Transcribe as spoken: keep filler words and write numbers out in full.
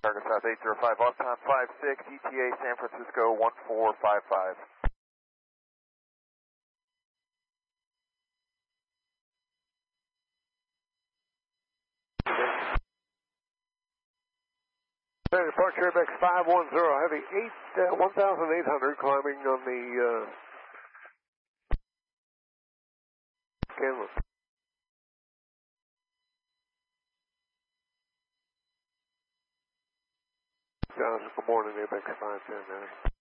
Target South eight zero five, off time five six, E T A San Francisco one four five five. Departure Apex five one zero, heavy eight, uh, one thousand eight hundred climbing on the uh, canvas. Good morning, Apex five ten.